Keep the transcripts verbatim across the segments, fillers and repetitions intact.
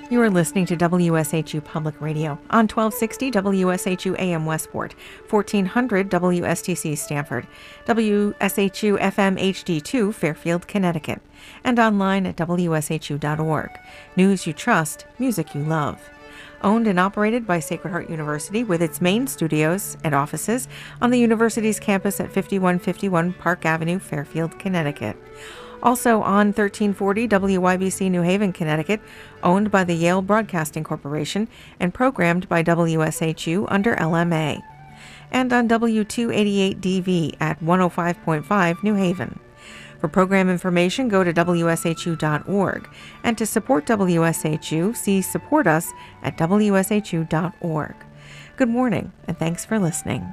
You are listening to W S H U Public Radio on twelve sixty W S H U A M Westport, fourteen hundred W S T C Stanford, W S H U F M H D two Fairfield, Connecticut, and online at W S H U dot org. News you trust, music you love. Owned and operated by Sacred Heart University with its main studios and offices on the university's campus at fifty-one fifty-one Park Avenue, Fairfield, Connecticut. Also on thirteen forty W Y B C New Haven, Connecticut, owned by the Yale Broadcasting Corporation and programmed by W S H U under L M A. And on W two eighty-eight D V at one oh five point five New Haven. For program information, go to W S H U dot org. And to support W S H U, see Support Us at W S H U dot org. Good morning, and thanks for listening.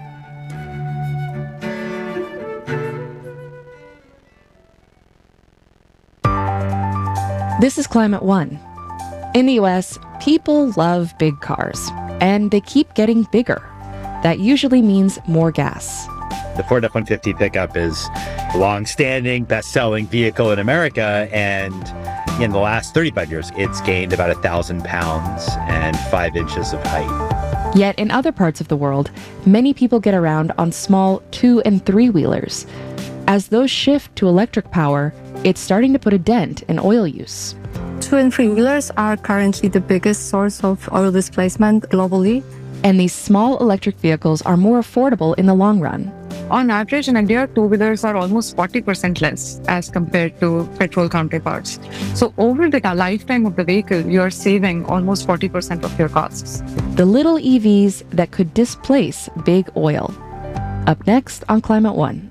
This is Climate One. In the U S, people love big cars, and they keep getting bigger. That usually means more gas. The Ford F one fifty pickup is a long-standing, best-selling vehicle in America, and in the last thirty-five years, it's gained about one thousand pounds and five inches of height. Yet in other parts of the world, many people get around on small two- and three-wheelers. As those shift to electric power, it's starting to put a dent in oil use. Two and three-wheelers are currently the biggest source of oil displacement globally. And these small electric vehicles are more affordable in the long run. On average, in India, two-wheelers are almost forty percent less as compared to petrol counterparts. So over the lifetime of the vehicle, you're saving almost forty percent of your costs. The little E Vs that could displace big oil. Up next on Climate One.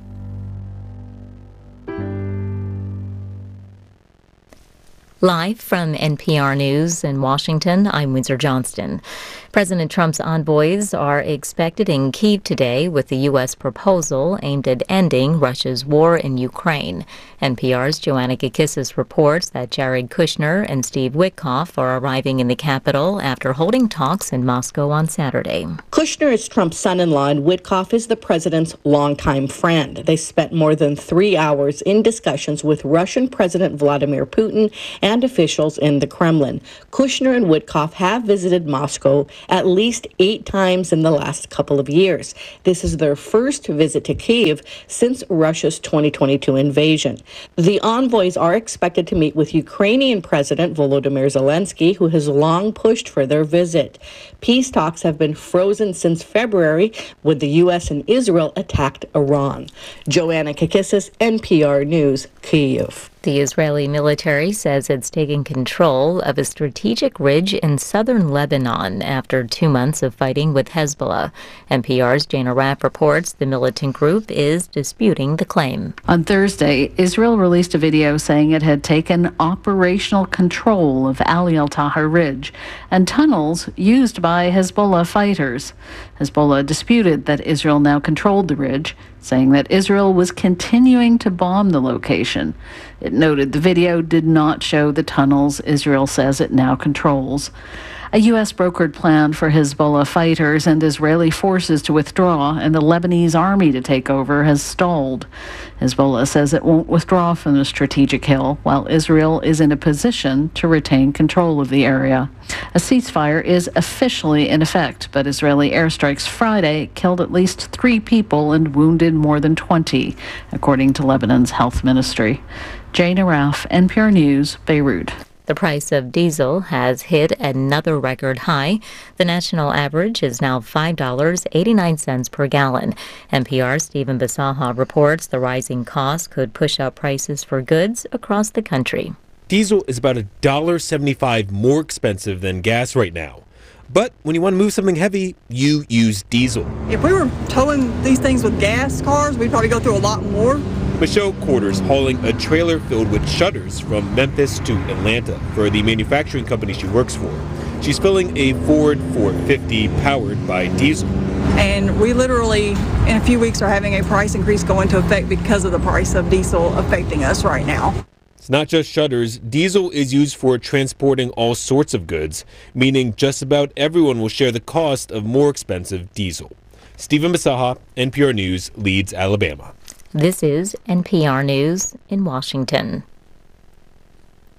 Live from N P R News in Washington, I'm Windsor Johnston. President Trump's envoys are expected in Kyiv today with the U S proposal aimed at ending Russia's war in Ukraine. N P R's Joanna Kakissis reports that Jared Kushner and Steve Witkoff are arriving in the capital after holding talks in Moscow on Saturday. Kushner is Trump's son-in-law and Witkoff is the president's longtime friend. They spent more than three hours in discussions with Russian President Vladimir Putin and officials in the Kremlin. Kushner and Witkoff have visited Moscow at least eight times in the last couple of years. This is their first visit to Kyiv since Russia's twenty twenty-two invasion. The envoys are expected to meet with Ukrainian President Volodymyr Zelensky, who has long pushed for their visit. Peace talks have been frozen since February when the U S and Israel attacked Iran. Joanna Kakissis, N P R News, Kyiv. The Israeli military says it's taking control of a strategic ridge in southern Lebanon after two months of fighting with Hezbollah. N P R's Jana Raff reports the militant group is disputing the claim. On Thursday, Israel released a video saying it had taken operational control of Ali al-Tahar Ridge and tunnels used by Hezbollah fighters. Hezbollah disputed that Israel now controlled the ridge, saying that Israel was continuing to bomb the location. It noted the video did not show the tunnels Israel says it now controls. A U S brokered plan for Hezbollah fighters and Israeli forces to withdraw and the Lebanese army to take over has stalled. Hezbollah says it won't withdraw from the strategic hill, while Israel is in a position to retain control of the area. A ceasefire is officially in effect, but Israeli airstrikes Friday killed at least three people and wounded more than twenty, according to Lebanon's health ministry. Jana Raff, N P R News, Beirut. The price of diesel has hit another record high. The national average is now five dollars and eighty-nine cents per gallon. N P R's Stephen Bisaha reports the rising cost could push up prices for goods across the country. Diesel is about one dollar and seventy-five cents more expensive than gas right now. But when you want to move something heavy, you use diesel. If we were towing these things with gas cars, we'd probably go through a lot more. Michelle Quarters hauling a trailer filled with shutters from Memphis to Atlanta for the manufacturing company she works for. She's filling a Ford four fifty powered by diesel. And we literally, in a few weeks, are having a price increase go into effect because of the price of diesel affecting us right now. It's not just shutters. Diesel is used for transporting all sorts of goods, meaning just about everyone will share the cost of more expensive diesel. Stephen Bisaha, N P R News, Leeds, Alabama. This is N P R News in Washington.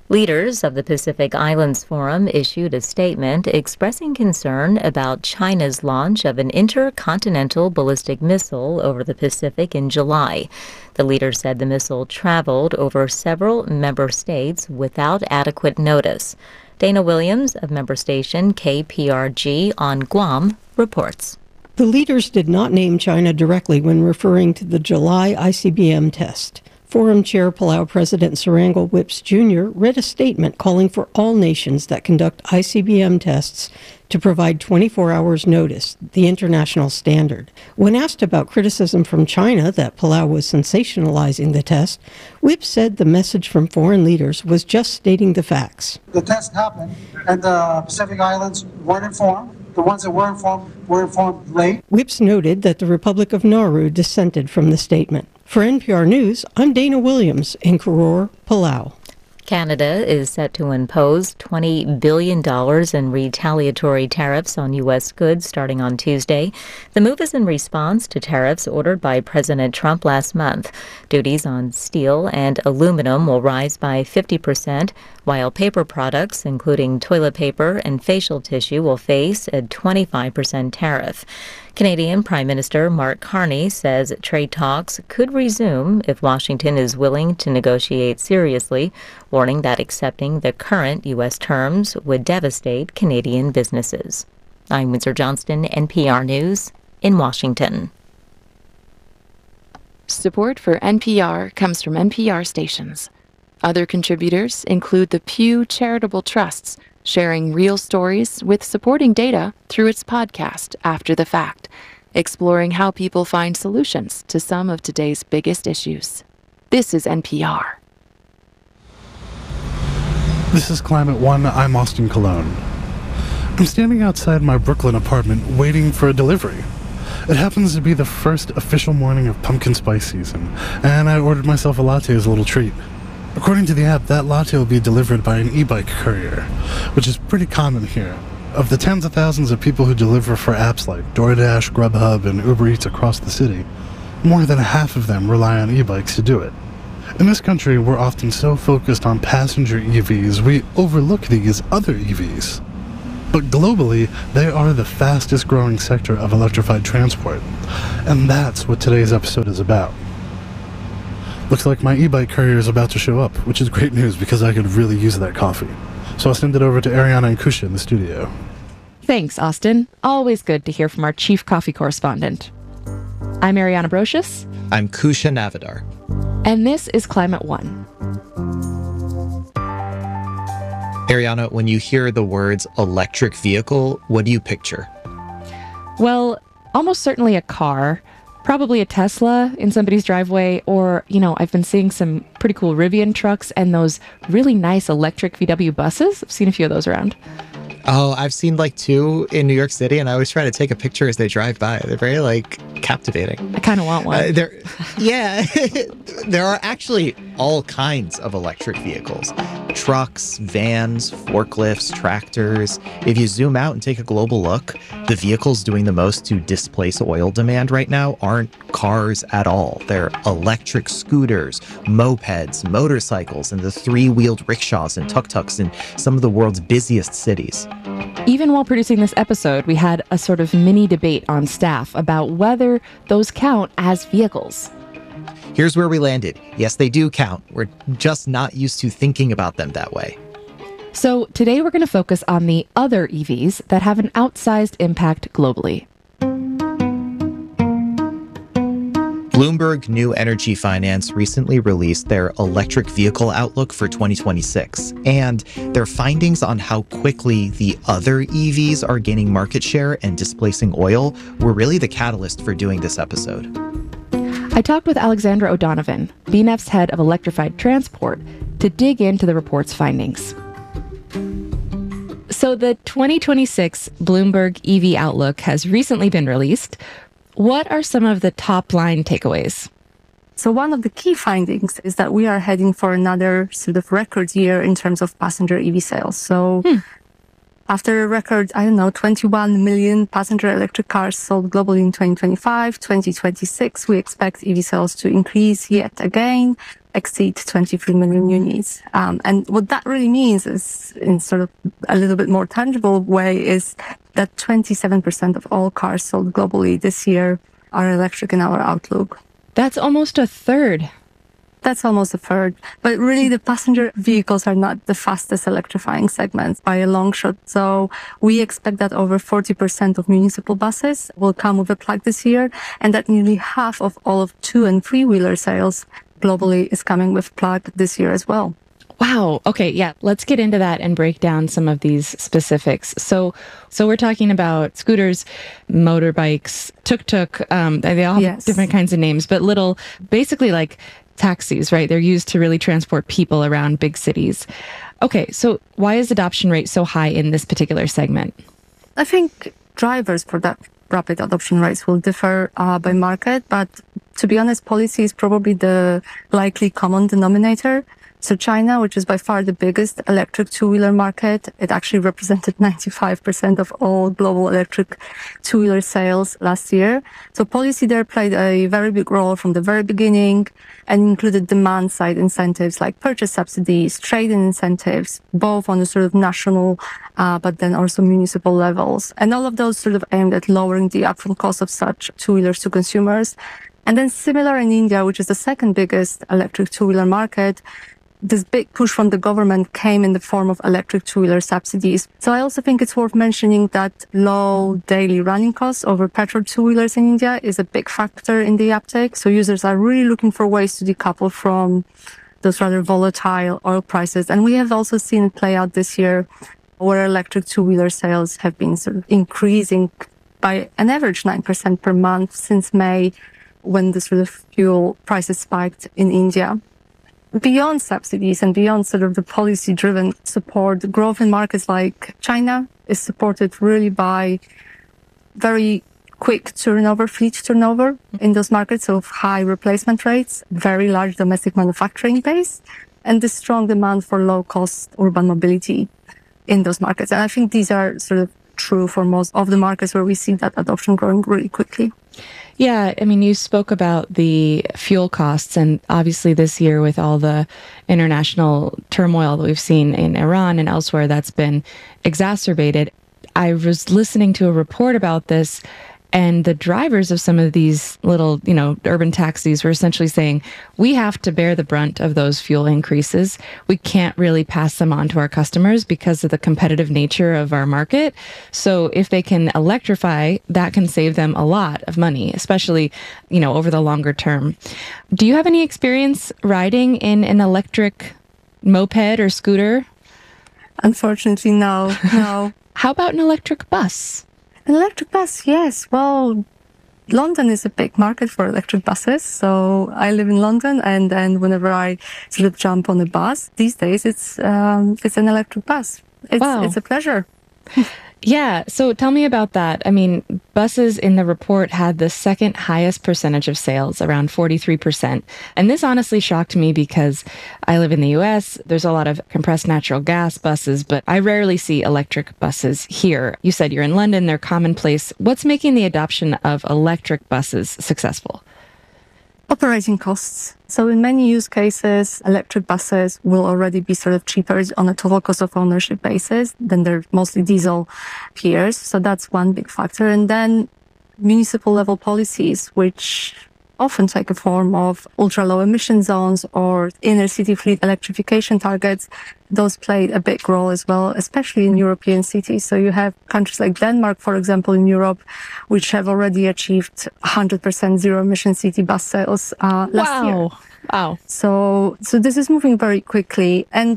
Leaders of the Pacific Islands Forum issued a statement expressing concern about China's launch of an intercontinental ballistic missile over the Pacific in July. The leader said the missile traveled over several member states without adequate notice. Dana Williams of member station K P R G on Guam reports. The leaders did not name China directly when referring to the July I C B M test. Forum Chair Palau President Serangal Whips Junior read a statement calling for all nations that conduct I C B M tests to provide twenty-four hours notice, the international standard. When asked about criticism from China that Palau was sensationalizing the test, Whips said the message from foreign leaders was just stating the facts. The test happened, and the Pacific Islands weren't informed. The ones that were informed were informed late. Whips noted that the Republic of Nauru dissented from the statement. For N P R News, I'm Dana Williams in Koror, Palau. Canada is set to impose twenty billion dollars in retaliatory tariffs on U S goods starting on Tuesday. The move is in response to tariffs ordered by President Trump last month. Duties on steel and aluminum will rise by fifty percent, while paper products, including toilet paper and facial tissue, will face a twenty-five percent tariff. Canadian Prime Minister Mark Carney says trade talks could resume if Washington is willing to negotiate seriously, warning that accepting the current U S terms would devastate Canadian businesses. I'm Windsor Johnston, N P R News, in Washington. Support for N P R comes from N P R stations. Other contributors include the Pew Charitable Trusts, sharing real stories with supporting data through its podcast, After the Fact, exploring how people find solutions to some of today's biggest issues. This is N P R. This is Climate One. I'm Austin Colon. I'm standing outside my Brooklyn apartment waiting for a delivery. It happens to be the first official morning of pumpkin spice season, and I ordered myself a latte as a little treat. According to the app, that latte will be delivered by an e-bike courier, which is pretty common here. Of the tens of thousands of people who deliver for apps like DoorDash, Grubhub, and Uber Eats across the city, more than half of them rely on e-bikes to do it. In this country, we're often so focused on passenger E Vs, we overlook these other E Vs. But globally, they are the fastest growing sector of electrified transport. And that's what today's episode is about. Looks like my e-bike courier is about to show up, which is great news because I could really use that coffee. So I'll send it over to Ariana and Kusha in the studio. Thanks, Austin. Always good to hear from our chief coffee correspondent. I'm Ariana Brocious. I'm Kusha Navidar. And this is Climate One. Ariana, when you hear the words electric vehicle, what do you picture? Well, almost certainly a car. Probably a Tesla in somebody's driveway, or, you know, I've been seeing some pretty cool Rivian trucks and those really nice electric V W buses. I've seen a few of those around. Oh, I've seen like two in New York City, and I always try to take a picture as they drive by. They're very like captivating. I kind of want one. Uh, there, yeah, there are actually all kinds of electric vehicles. Trucks, vans, forklifts, tractors. If you zoom out and take a global look, the vehicles doing the most to displace oil demand right now aren't cars at all. They're electric scooters, mopeds, motorcycles, and the three-wheeled rickshaws and tuk-tuks in some of the world's busiest cities. Even while producing this episode, we had a sort of mini debate on staff about whether those count as vehicles. Here's where we landed. Yes, they do count. We're just not used to thinking about them that way. So today we're going to focus on the other E Vs that have an outsized impact globally. Bloomberg New Energy Finance recently released their electric vehicle outlook for twenty twenty-six, and their findings on how quickly the other E Vs are gaining market share and displacing oil were really the catalyst for doing this episode. I talked with Alexandra O'Donovan, B N E F's head of electrified transport, to dig into the report's findings. So the twenty twenty-six Bloomberg E V Outlook has recently been released. What are some of the top-line takeaways? So one of the key findings is that we are heading for another sort of record year in terms of passenger E V sales. So hmm. after a record, I don't know, twenty-one million passenger electric cars sold globally in twenty twenty-five, twenty twenty-six, we expect E V sales to increase yet again. exceed twenty-three million units. Um, and what that really means is, in sort of a little bit more tangible way, is that twenty-seven percent of all cars sold globally this year are electric in our outlook. That's almost a third. That's almost a third. But really, the passenger vehicles are not the fastest electrifying segments by a long shot. So we expect that over forty percent of municipal buses will come with a plug this year, and that nearly half of all of two and three-wheeler sales globally is coming with plug this year as well. Wow. Okay. Yeah. Let's get into that and break down some of these specifics. So, so we're talking about scooters, motorbikes, tuk-tuk. Um, they all have yes. different kinds of names, but little, basically like taxis, right? They're used to really transport people around big cities. Okay. So why is adoption rate so high in this particular segment? I think drivers for that rapid adoption rates will differ uh, by market, but to be honest, policy is probably the likely common denominator. So China, which is by far the biggest electric two-wheeler market, it actually represented ninety-five percent of all global electric two-wheeler sales last year. So policy there played a very big role from the very beginning and included demand-side incentives like purchase subsidies, trade-in incentives, both on the sort of national, uh, but then also municipal levels. And all of those sort of aimed at lowering the upfront cost of such two-wheelers to consumers. And then similar in India, which is the second biggest electric two-wheeler market, this big push from the government came in the form of electric two-wheeler subsidies. So I also think it's worth mentioning that low daily running costs over petrol two-wheelers in India is a big factor in the uptake. So users are really looking for ways to decouple from those rather volatile oil prices. And we have also seen it play out this year, where electric two-wheeler sales have been sort of increasing by an average nine percent per month since May, when the sort of fuel prices spiked in India. Beyond subsidies and beyond sort of the policy-driven support, growth in markets like China is supported really by very quick turnover, fleet turnover in those markets of high replacement rates, very large domestic manufacturing base, and the strong demand for low-cost urban mobility in those markets. And I think these are sort of true for most of the markets where we see that adoption growing really quickly. Yeah, I mean, you spoke about the fuel costs, and obviously this year with all the international turmoil that we've seen in Iran and elsewhere, that's been exacerbated. I was listening to a report about this, and the drivers of some of these little, you know, urban taxis were essentially saying, we have to bear the brunt of those fuel increases. We can't really pass them on to our customers because of the competitive nature of our market. So if they can electrify, that can save them a lot of money, especially, you know, over the longer term. Do you have any experience riding in an electric moped or scooter? Unfortunately, no, no. How about an electric bus? An electric bus, yes. Well, London is a big market for electric buses. So I live in London, and then whenever I sort of jump on a bus, these days it's um, it's an electric bus. It's, wow. It's a pleasure. Yeah. So tell me about that. I mean, buses in the report had the second highest percentage of sales, around forty-three percent. And this honestly shocked me because I live in the U S. There's a lot of compressed natural gas buses, but I rarely see electric buses here. You said you're in London. They're commonplace. What's making the adoption of electric buses successful? Operating costs. So in many use cases, electric buses will already be sort of cheaper on a total cost of ownership basis than their mostly diesel peers. So that's one big factor. And then municipal level policies, which often take a form of ultra-low emission zones or inner city fleet electrification targets. Those played a big role as well, especially in European cities. So you have countries like Denmark, for example, in Europe, which have already achieved one hundred percent zero-emission city bus sales uh, last wow. year. Wow. So, so this is moving very quickly. And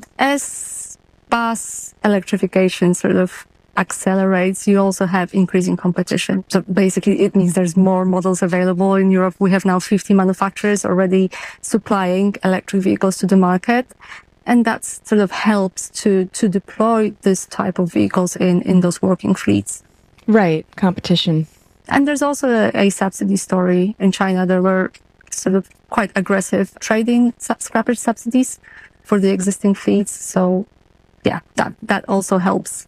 as bus electrification sort of accelerates, you also have increasing competition. So basically it means there's more models available in Europe. We have now fifty manufacturers already supplying electric vehicles to the market. And that sort of helps to, to deploy this type of vehicles in, in those working fleets. Right. Competition. And there's also a, a subsidy story in China. There were sort of quite aggressive trading scrappage subsidies for the existing fleets. So yeah, that, that also helps.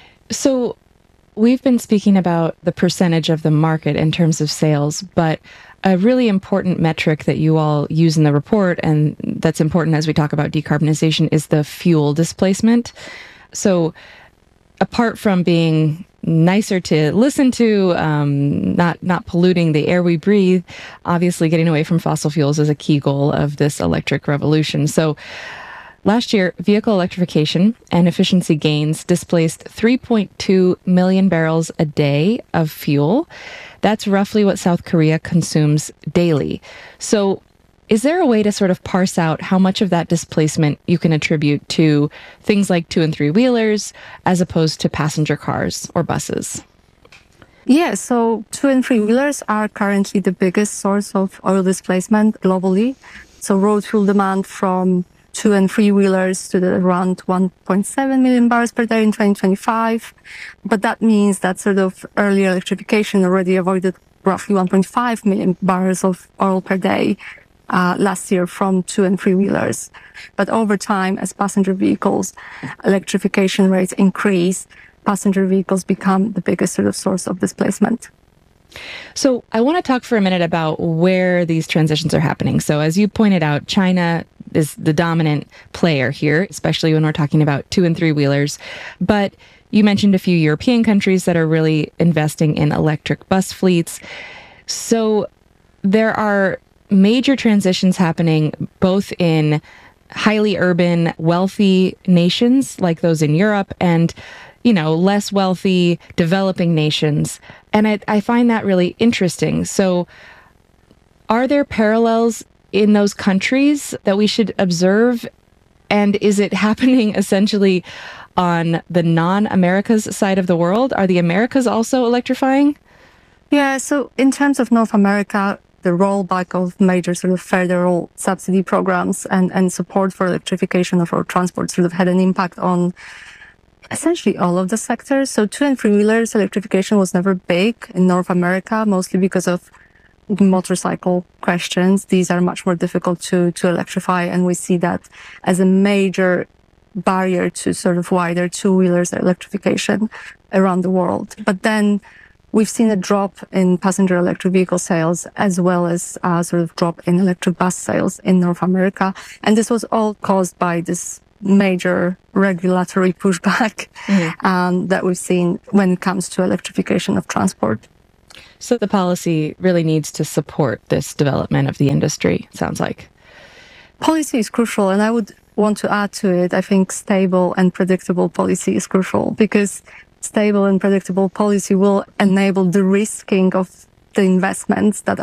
So we've been speaking about the percentage of the market in terms of sales, but A really important metric that you all use in the report, and that's important as we talk about decarbonization, is the fuel displacement. So apart from being nicer to listen to, um, not not polluting the air we breathe, obviously getting away from fossil fuels is a key goal of this electric revolution. So last year, vehicle electrification and efficiency gains displaced three point two million barrels a day of fuel. That's roughly what South Korea consumes daily. So is there a way to sort of parse out how much of that displacement you can attribute to things like two and three wheelers as opposed to passenger cars or buses? Yeah, so two and three wheelers are currently the biggest source of oil displacement globally. So road fuel demand from two and three wheelers stood at around one point seven million barrels per day in twenty twenty-five. But that means that sort of early electrification already avoided roughly one point five million barrels of oil per day uh, last year from two and three wheelers. But over time, as passenger vehicles electrification rates increase, passenger vehicles become the biggest sort of source of displacement. So I want to talk for a minute about where these transitions are happening. So as you pointed out, China is the dominant player here, especially when we're talking about two and three wheelers. But you mentioned a few European countries that are really investing in electric bus fleets. So there are major transitions happening both in highly urban, wealthy nations like those in Europe and, you know, less wealthy, developing nations. And I, I find that really interesting. So are there parallels in those countries that we should observe? And is it happening essentially on the non-Americas side of the world? Are the Americas also electrifying? Yeah, so in terms of North America, the rollback of major sort of federal subsidy programs and, and support for electrification of our transport sort of had an impact on essentially all of the sectors. So two and three wheelers electrification was never big in North America, mostly because of motorcycle questions. These are much more difficult to, to electrify. And we see that as a major barrier to sort of wider two wheelers electrification around the world. But then we've seen a drop in passenger electric vehicle sales as well as a sort of drop in electric bus sales in North America. And this was all caused by this major regulatory pushback mm-hmm. um, that we've seen when it comes to electrification of transport. So the policy really needs to support this development of the industry, sounds like. Policy is crucial, and I would want to add to it, I think stable and predictable policy is crucial, because stable and predictable policy will enable the risking of the investments that